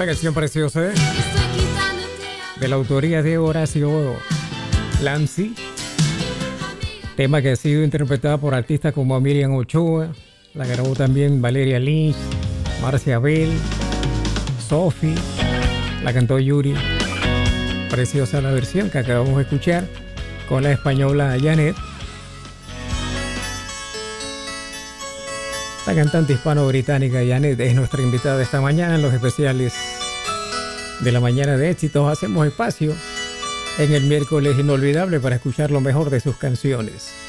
Una canción preciosa, ¿eh? De la autoría de Horacio Lanzi. Tema que ha sido interpretado por artistas como Miriam Ochoa. La grabó también Valeria Lynch, Marcia Bell, Sophie. La cantó Yuri. Preciosa la versión que acabamos de escuchar con la española Janet. La cantante hispano-británica Janet es nuestra invitada esta mañana en los especiales de la mañana de éxitos. Hacemos espacio en el miércoles inolvidable para escuchar lo mejor de sus canciones.